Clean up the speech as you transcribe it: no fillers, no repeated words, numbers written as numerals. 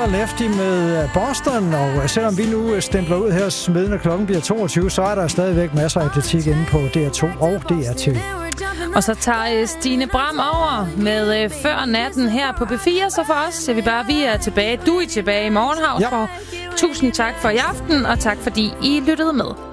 Lefty med Boston, og selvom vi nu stempler ud her smeden, når klokken bliver 22, så er der stadigvæk masser af atletik inde på DR2 og DR TV. Og så tager Stine Bram over med Før natten her på B4, så for os ser vi bare, vi er tilbage. Du er tilbage i morgen, Hausgaard. Ja. Tusind tak for i aften, og tak fordi I lyttede med.